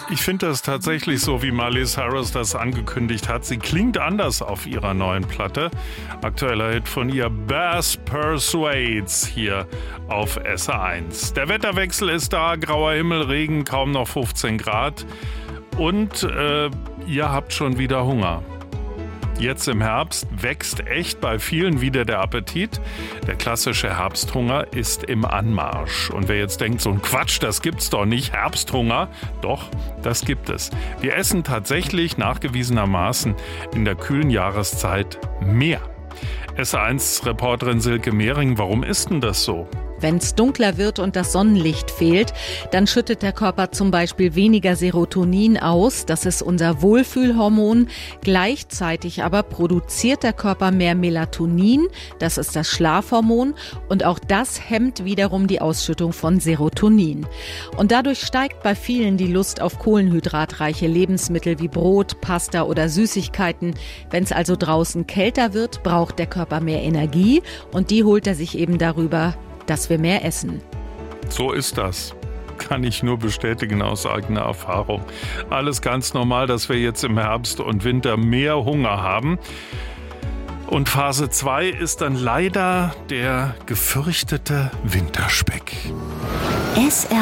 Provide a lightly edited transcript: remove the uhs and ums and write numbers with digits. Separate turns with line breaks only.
Ich finde das tatsächlich so, wie Miley Cyrus das angekündigt hat. Sie klingt anders auf ihrer neuen Platte. Aktueller Hit von ihr, Bass Persuades, hier auf SR1. Der Wetterwechsel ist da, grauer Himmel, Regen, kaum noch 15 Grad. Und ihr habt schon wieder Hunger. Jetzt im Herbst wächst echt bei vielen wieder der Appetit. Der klassische Herbsthunger ist im Anmarsch. Und wer jetzt denkt, so ein Quatsch, das gibt's doch nicht, Herbsthunger, doch, das gibt es. Wir essen tatsächlich nachgewiesenermaßen in der kühlen Jahreszeit mehr. SR1-Reporterin Silke Mehring, warum ist denn das so?
Wenn es dunkler wird und das Sonnenlicht fehlt, dann schüttet der Körper zum Beispiel weniger Serotonin aus. Das ist unser Wohlfühlhormon. Gleichzeitig aber produziert der Körper mehr Melatonin. Das ist das Schlafhormon. Und auch das hemmt wiederum die Ausschüttung von Serotonin. Und dadurch steigt bei vielen die Lust auf kohlenhydratreiche Lebensmittel wie Brot, Pasta oder Süßigkeiten. Wenn es also draußen kälter wird, braucht der Körper mehr Energie. Und die holt er sich eben darüber, dass wir mehr essen.
So ist das. Kann ich nur bestätigen aus eigener Erfahrung. Alles ganz normal, dass wir jetzt im Herbst und Winter mehr Hunger haben. Und Phase 2 ist dann leider der gefürchtete Winterspeck.